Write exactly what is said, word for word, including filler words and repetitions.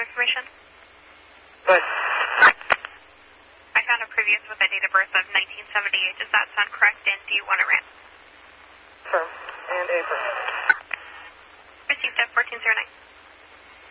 information? But I found a previous with a date of birth of nineteen seventy-eight. Does that sound correct, and do you want it ran?